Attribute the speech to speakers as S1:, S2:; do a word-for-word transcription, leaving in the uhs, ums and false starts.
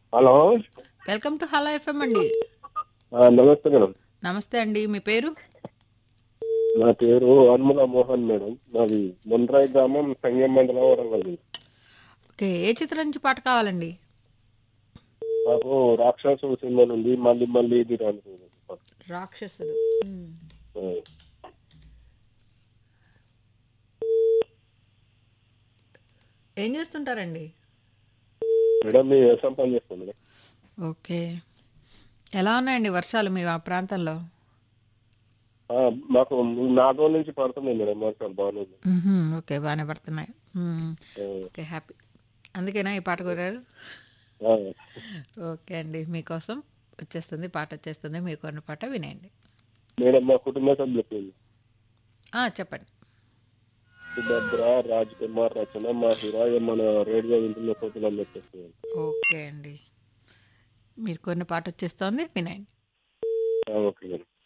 S1: Hello.
S2: Welcome to hello FM అండి.
S1: ఆ, నమస్తే మేడం.
S2: నమస్తే అండి. మీ పేరు?
S1: నా పేరు అన్ముల మోహన్ మేడం. నాది మొండ్రాయి గ్రామం, సంగం మండలం, వరంగల్ జిల్లా.
S2: ఓకే. ఏ చిత్రం నుంచి పాట కావాలండి?
S1: నాకు రాక్షసు సినిమా నుండి మళ్ళీ మళ్ళీ ఇది రాను.
S2: రాక్షసుడు. మ్మ్.
S1: ఆ,
S2: ఏం చేస్తుంటారండి?
S1: మేడం మీ వ్యవసాయం పని చేస్తాను మేడం.
S2: ఓకే. ఎలా ఉన్నాయండి వర్షాలు మీ ఆ ప్రాంతంలో?
S1: ఆ, మాకు నాలుగు రోజుల నుంచి పడుతుంది మేడం, వర్షాలు బాగానే ఉంది.
S2: మ్హూ. ఓకే. బాగానే పడుతున్నాయి. మ్మ్.
S1: ఆ,
S2: ఓకే. హ్యాపీ. అందుకేనా ఈ పాట కోరారు?
S1: ఆ,
S2: ఓకే అండి. మీకోసం వచ్చేస్తుంది పాట, వచ్చేస్తుంది మీకు అన్న పాట వినేయండి.
S1: మేడం మా కుటుంబ సభ్యులు
S2: ఆ, చెప్పండి.
S1: సుభద్ర, రాజ్ కుమార్, రచన, మా హీరా మన రేడియో వింటున్న కోతులు చెప్పేసి.
S2: ఓకే అండి. మీరు కొన్న పాట వచ్చేస్తోంది, వినండి.
S1: Okay madam.